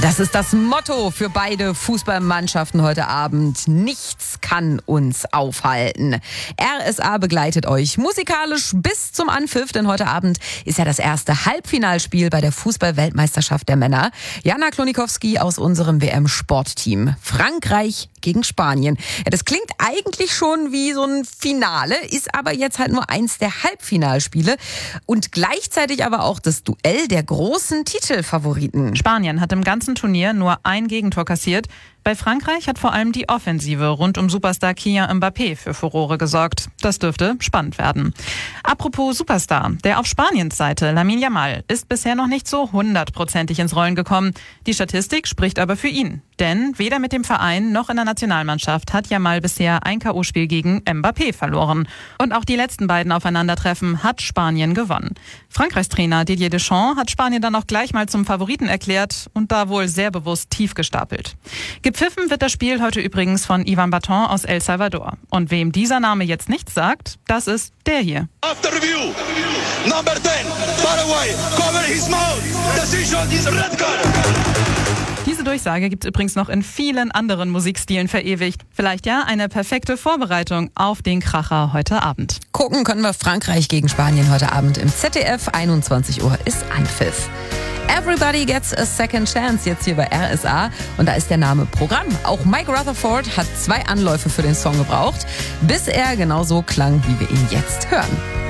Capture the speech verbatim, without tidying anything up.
Das ist das Motto für beide Fußballmannschaften heute Abend. Nichts kann uns aufhalten. R S A begleitet euch musikalisch bis zum Anpfiff, denn heute Abend ist ja das erste Halbfinalspiel bei der Fußball-Weltmeisterschaft der Männer. Jana Klonikowski aus unserem W M-Sportteam. Frankreich gegen Spanien. Ja, das klingt eigentlich schon wie so ein Finale, ist aber jetzt halt nur eins der Halbfinalspiele und gleichzeitig aber auch das Duell der großen Titelfavoriten. Spanien hat im ganzen Turnier nur ein Gegentor kassiert. Bei Frankreich hat vor allem die Offensive rund um Superstar Kylian Mbappé für Furore gesorgt. Das dürfte spannend werden. Apropos Superstar, der auf Spaniens Seite, Lamine Yamal, ist bisher noch nicht so hundertprozentig ins Rollen gekommen. Die Statistik spricht aber für ihn. Denn weder mit dem Verein noch in der Nationalmannschaft hat Yamal bisher ein K O-Spiel gegen Mbappé verloren. Und auch die letzten beiden Aufeinandertreffen hat Spanien gewonnen. Frankreichs Trainer Didier Deschamps hat Spanien dann auch gleich mal zum Favoriten erklärt und da wohl sehr bewusst tief gestapelt. Gepfiffen wird das Spiel heute übrigens von Ivan Baton aus El Salvador. Und wem dieser Name jetzt nichts sagt, das ist der hier. After review, number ten, Paraguay, cover his mouth, decision is red card. Diese Durchsage gibt es übrigens noch in vielen anderen Musikstilen verewigt. Vielleicht ja eine perfekte Vorbereitung auf den Kracher heute Abend. Gucken können wir Frankreich gegen Spanien heute Abend im Z D F. einundzwanzig Uhr ist Anpfiff. Everybody Gets a Second Chance, jetzt hier bei R S A. Und da ist der Name Programm. Auch Mike Rutherford hat zwei Anläufe für den Song gebraucht, bis er genauso klang, wie wir ihn jetzt hören.